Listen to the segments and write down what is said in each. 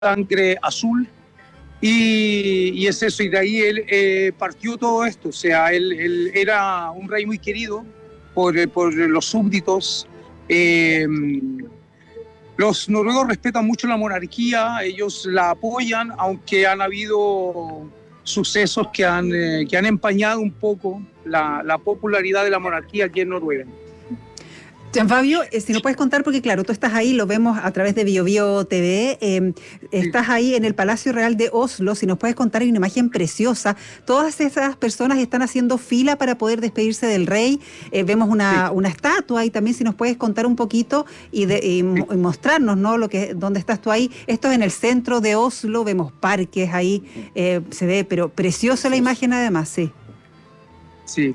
sangre azul. Y es eso, y de ahí él partió todo esto. O sea, él era un rey muy querido por los súbditos. Los noruegos respetan mucho la monarquía, ellos la apoyan, aunque han habido sucesos que han empañado un poco la popularidad de la monarquía aquí en Noruega. Gian Fabio, si nos puedes contar, porque claro, tú estás ahí, lo vemos a través de BioBio TV, estás ahí en el Palacio Real de Oslo, si nos puedes contar, hay una imagen preciosa, todas esas personas están haciendo fila para poder despedirse del rey, vemos una estatua, y también si nos puedes contar un poquito y mostrarnos, ¿no?, dónde estás tú ahí. Esto es en el centro de Oslo, vemos parques ahí, se ve, pero preciosa la imagen además, sí. Sí.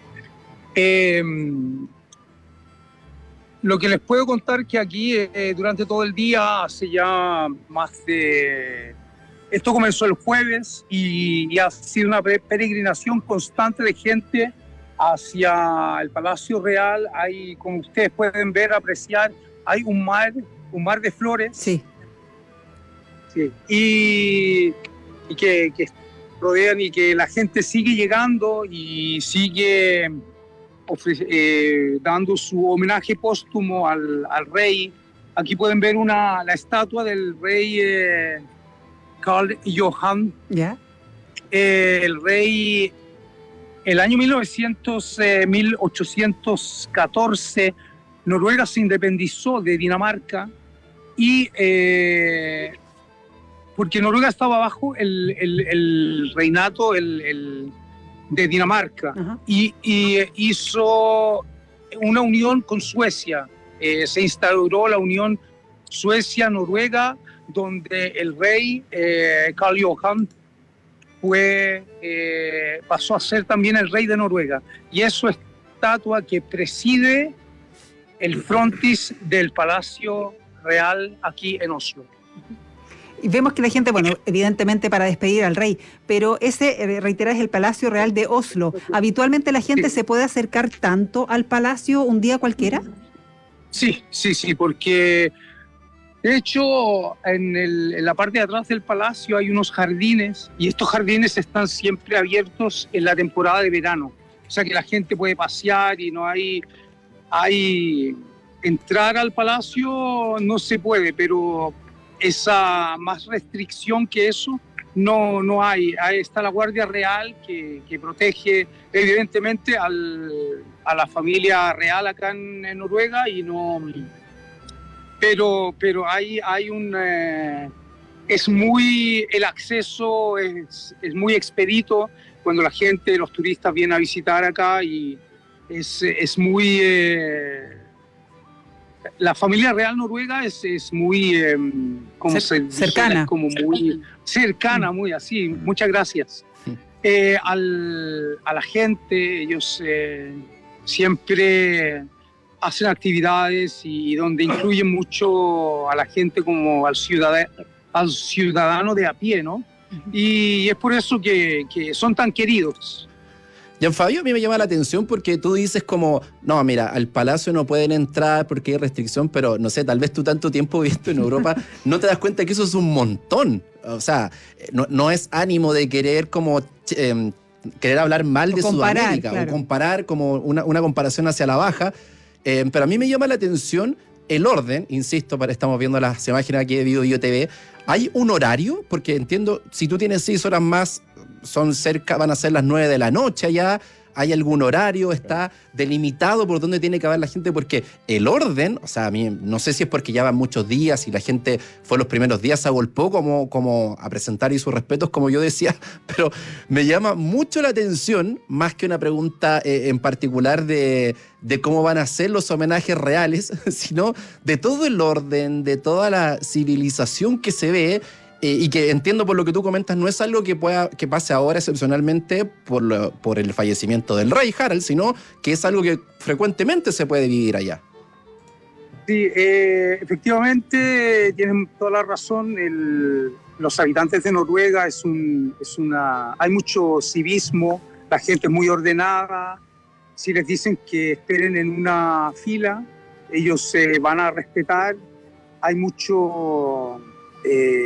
Lo que les puedo contar que aquí durante todo el día, hace ya más de... Esto comenzó el jueves y ha sido una peregrinación constante de gente hacia el Palacio Real. Hay, como ustedes pueden ver, apreciar, hay un mar de flores. Sí. Sí. Y que rodean, y que la gente sigue llegando y sigue... dando su homenaje póstumo al rey. Aquí pueden ver la estatua del rey Karl Johan. ¿Ya? El rey, el año 1814, Noruega se independizó de Dinamarca y porque Noruega estaba bajo el reinato, de Dinamarca. Uh-huh. y hizo una unión con Suecia. Se instauró la unión Suecia-Noruega, donde el rey Karl Johan pasó a ser también el rey de Noruega. Y es su estatua que preside el frontis del Palacio Real aquí en Oslo. Y vemos que la gente, bueno, evidentemente para despedir al rey, pero ese, reitera, es el Palacio Real de Oslo. ¿Habitualmente la gente se puede acercar tanto al palacio un día cualquiera? Sí, porque de hecho en la parte de atrás del palacio hay unos jardines, y estos jardines están siempre abiertos en la temporada de verano. O sea que la gente puede pasear y no hay entrar al palacio no se puede, pero esa más restricción que eso no hay. Ahí está la Guardia Real que protege evidentemente a la familia real acá en Noruega, y no, pero hay el acceso es muy expedito cuando la gente, los turistas vienen a visitar acá, y es muy la familia real noruega es muy cercana, como muy cercana, muy así. Muchas gracias. A la gente, ellos siempre hacen actividades y donde incluyen mucho a la gente, como al ciudadano de a pie, ¿no? Y es por eso que son tan queridos. Gian Fabio, a mí me llama la atención porque tú dices como, no, mira, al palacio no pueden entrar porque hay restricción, pero no sé, tal vez tú tanto tiempo viviendo en Europa no te das cuenta que eso es un montón. O sea, no es ánimo de querer como querer hablar mal de Sudamérica, claro, o comparar como una comparación hacia la baja, pero a mí me llama la atención el orden, insisto, estamos viendo las imágenes aquí de BioBio TV. ¿Hay un horario? Porque entiendo, si tú tienes 6 horas más, van a ser las 9 de la noche allá. ¿Hay algún horario? ¿Está delimitado por dónde tiene que haber la gente? Porque el orden, o sea, a mí no sé si es porque ya van muchos días y la gente fue los primeros días, se agolpó como a presentar y sus respetos, como yo decía, pero me llama mucho la atención, más que una pregunta en particular de cómo van a ser los homenajes reales, sino de todo el orden, de toda la civilización que se ve. Y que entiendo por lo que tú comentas, no es algo que pase ahora excepcionalmente por el fallecimiento del rey Harald, sino que es algo que frecuentemente se puede vivir allá. Sí, efectivamente tienen toda la razón. Los habitantes de Noruega hay mucho civismo, la gente es muy ordenada. Si les dicen que esperen en una fila, ellos se van a respetar. Hay mucho